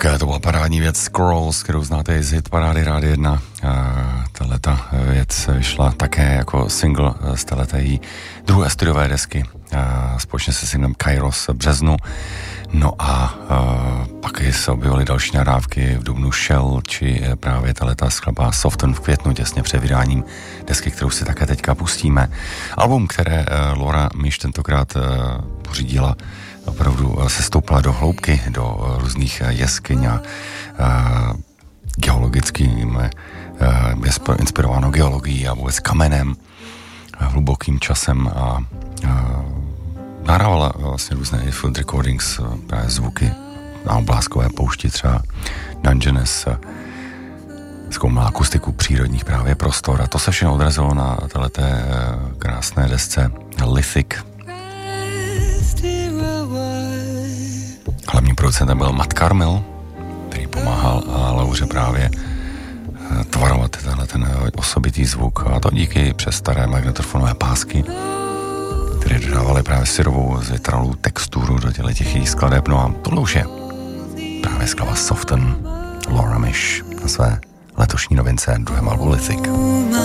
Tak to byla parádní věc Scrolls, kterou znáte i z hitparády Rádia 1. Tahleta věc vyšla také jako single z téhleté její druhé studiové desky společně se singlem Kairos v březnu. No a pak se objevily další nahrávky v dubnu Shell, či právě tahleta skladba Soften v květnu, těsně před vydáním desky, kterou si také teďka pustíme. Album, které Laura Misch tentokrát pořídila, opravdu se stoupla do hloubky, do různých jeskyň a geologickým, je inspirováno geologií a vůbec kamenem, hlubokým časem a nahrávala vlastně různé field recordings, právě zvuky na oblázkové poušti, třeba Dungeness, zkoumala akustiku přírodních právě prostor a to se všechno odrazilo na této krásné desce Lithic. Hlavním producentem byl Matt Carmel, který pomáhal Lauře právě tvarovat ten osobitý zvuk, a to díky přes staré magnetofonové pásky, které dodávaly právě syrovou zvětralou texturu do těch jejich skladeb. No a tohle už je právě skladba Soften Laura Misch na své letošní novince druhém albu Lithic.